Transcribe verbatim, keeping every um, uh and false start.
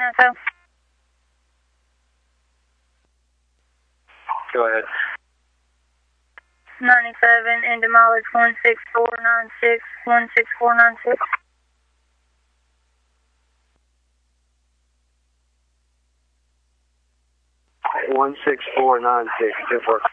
info. Go ahead. ninety-seven and demolish one six four nine six, one six four nine six. one six four nine six, good work.